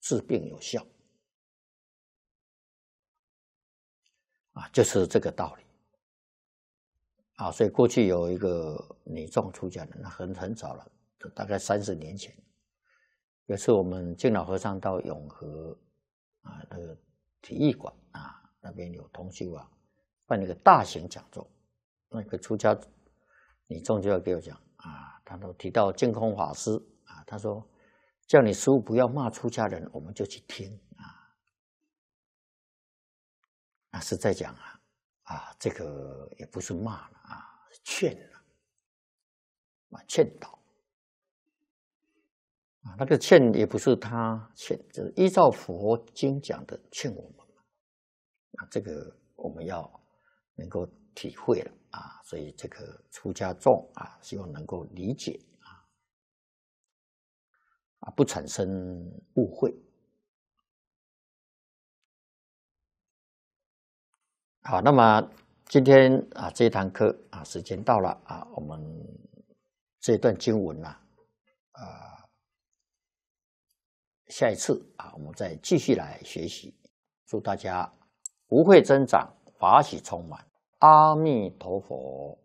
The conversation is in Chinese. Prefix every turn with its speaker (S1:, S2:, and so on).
S1: 治病有效就是这个道理所以过去有一个女众出家人，很早了，大概30年前，有次我们净老和尚到永和那个体育馆那边有同修办了一个大型讲座，那个出家女众就要给我讲他都提到净空法师他说叫你师父不要骂出家人，我们就去听是在讲这个也不是骂了劝劝导那个劝也不是他劝，就是依照佛经讲的劝我们这个我们要能够体会了所以这个出家众希望能够理解不产生误会。好，那么今天这一堂课时间到了我们这段经文下一次我们再继续来学习。祝大家福慧增长，法喜充满。阿弥陀佛。